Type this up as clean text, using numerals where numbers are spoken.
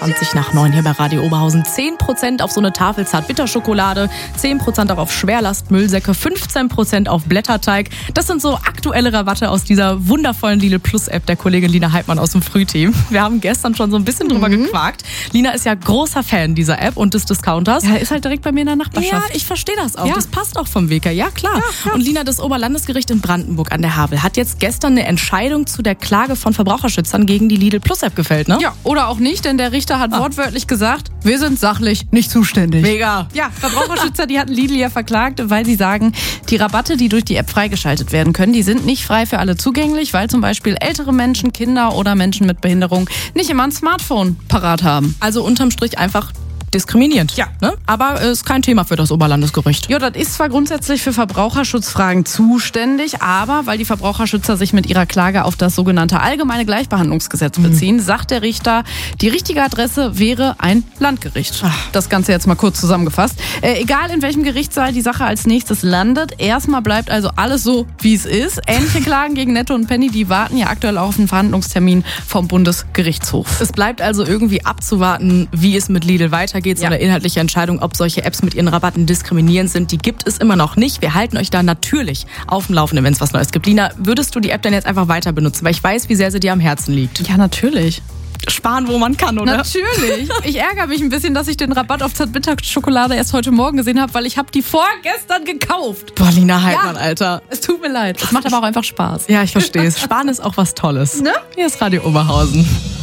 20 nach 9 hier bei Radio Oberhausen. 10% auf so eine Tafel Zartbitterschokolade, 10% auch auf Schwerlastmüllsäcke, 15% auf Blätterteig. Das sind so aktuelle Rabatte aus dieser wundervollen Lidl Plus App der Kollegin Lina Heidmann aus dem Frühteam. Wir haben gestern schon so ein bisschen drüber gequakt. Lina ist ja großer Fan dieser App und des Discounters. Ja, ist halt direkt bei mir in der Nachbarschaft. Ja, ich verstehe das auch. Ja. Das passt auch vom Weg her. Ja, klar. Ja. Und Lina, das Oberlandesgericht in Brandenburg an der Havel hat jetzt gestern eine Entscheidung zu der Klage von Verbraucherschützern gegen die Lidl Plus App gefällt, ne? Ja, oder auch nicht, denn der Richter hat wortwörtlich gesagt, wir sind sachlich nicht zuständig. Mega. Ja, Verbraucherschützer, die hatten Lidl ja verklagt, weil sie sagen, die Rabatte, die durch die App freigeschaltet werden können, die sind nicht frei für alle zugänglich, weil zum Beispiel ältere Menschen, Kinder oder Menschen mit Behinderung nicht immer ein Smartphone parat haben. Also unterm Strich einfach diskriminierend. Ja. Ne? Aber ist kein Thema für das Oberlandesgericht. Ja, das ist zwar grundsätzlich für Verbraucherschutzfragen zuständig, aber weil die Verbraucherschützer sich mit ihrer Klage auf das sogenannte Allgemeine Gleichbehandlungsgesetz beziehen, sagt der Richter, die richtige Adresse wäre ein Landgericht. Das Ganze jetzt mal kurz zusammengefasst. Egal in welchem Gerichtssaal die Sache als nächstes landet, erstmal bleibt also alles so, wie es ist. Ähnliche Klagen gegen Netto und Penny, die warten ja aktuell auf einen Verhandlungstermin vom Bundesgerichtshof. Es bleibt also irgendwie abzuwarten, wie es mit Lidl weitergeht. So eine inhaltliche Entscheidung, ob solche Apps mit ihren Rabatten diskriminierend sind, die gibt es immer noch nicht. Wir halten euch da natürlich auf dem Laufenden, wenn es was Neues gibt. Lina, würdest du die App dann jetzt einfach weiter benutzen? Weil ich weiß, wie sehr sie dir am Herzen liegt. Ja, natürlich. Sparen, wo man kann, oder? Natürlich. Ich ärgere mich ein bisschen, dass ich den Rabatt auf Zartbitterschokolade erst heute Morgen gesehen habe, weil ich habe die vorgestern gekauft. Boah, Lina Heidmann, Alter. Es tut mir leid. Es macht aber auch einfach Spaß. Ja, ich verstehe es. Sparen ist auch was Tolles. Ne? Hier ist Radio Oberhausen.